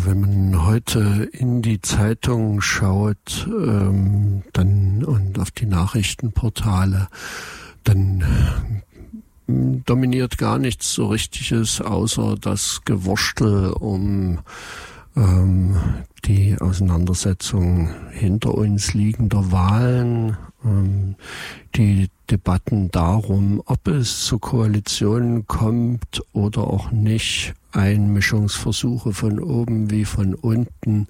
wenn man heute in die Zeitung schaut, dann und auf die Nachrichtenportale, dann dominiert gar nichts so Richtiges, außer das Gewurstel um die Auseinandersetzung hinter uns liegender Wahlen, die Debatten darum, ob es zu Koalitionen kommt oder auch nicht, Einmischungsversuche von oben wie von unten,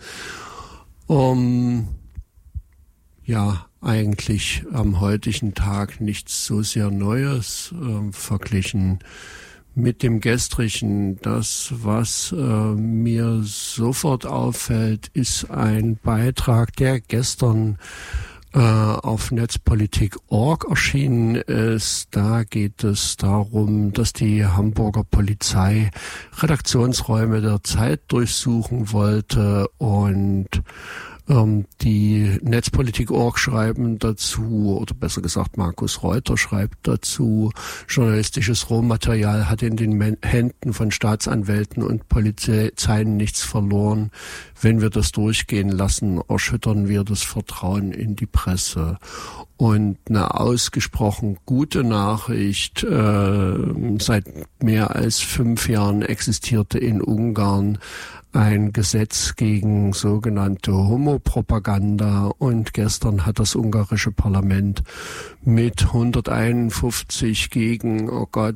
eigentlich am heutigen Tag nichts so sehr Neues, verglichen mit dem gestrigen. Das, was mir sofort auffällt, ist ein Beitrag, der gestern auf Netzpolitik.org erschienen ist. Da geht es darum, dass die Hamburger Polizei Redaktionsräume der Zeit durchsuchen wollte und die Netzpolitik.org schreiben dazu, oder besser gesagt Markus Reuter schreibt dazu, journalistisches Rohmaterial hat in den Händen von Staatsanwälten und Polizeien nichts verloren. Wenn wir das durchgehen lassen, erschüttern wir das Vertrauen in die Presse. Und eine ausgesprochen gute Nachricht, seit mehr als 5 Jahren existierte in Ungarn ein Gesetz gegen sogenannte Homopropaganda, und gestern hat das ungarische Parlament mit 151 gegen,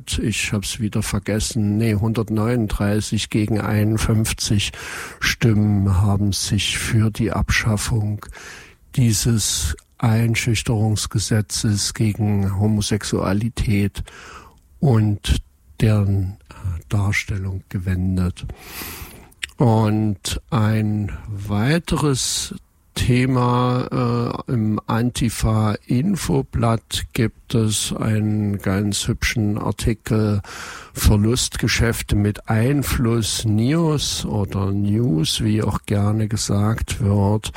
139 gegen 51 Stimmen haben sich für die Abschaffung dieses Einschüchterungsgesetzes gegen Homosexualität und deren Darstellung gewendet. Und ein weiteres Thema im Antifa-Infoblatt gibt es einen ganz hübschen Artikel Verlustgeschäfte mit Einfluss News oder News, wie auch gerne gesagt wird.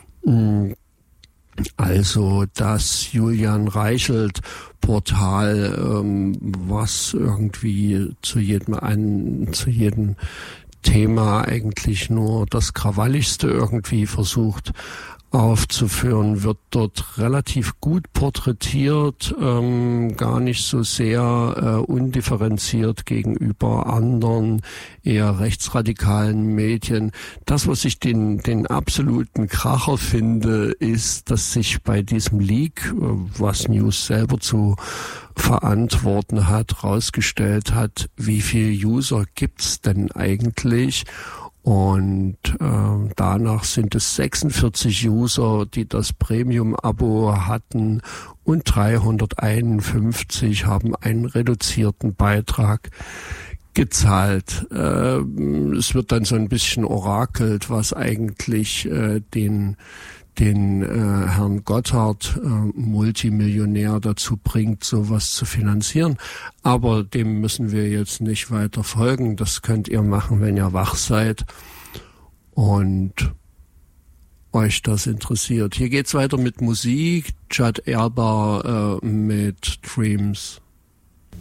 Also das Julian Reichelt Portal, was irgendwie zu jedem Thema eigentlich nur das Krawalligste irgendwie versucht aufzuführen, wird dort relativ gut porträtiert, gar nicht so sehr undifferenziert gegenüber anderen eher rechtsradikalen Medien. Das, was ich den absoluten Kracher finde, ist, dass sich bei diesem Leak, was News selber zu verantworten hat, rausgestellt hat, wie viele User gibt's denn eigentlich? Und danach sind es 46 User, die das Premium-Abo hatten, und 351 haben einen reduzierten Beitrag gezahlt. Es wird dann so ein bisschen orakelt, was eigentlich den Herrn Gotthard, Multimillionär, dazu bringt, sowas zu finanzieren. Aber dem müssen wir jetzt nicht weiter folgen. Das könnt ihr machen, wenn ihr wach seid und euch das interessiert. Hier geht's weiter mit Musik. Judd Erba mit Dreams.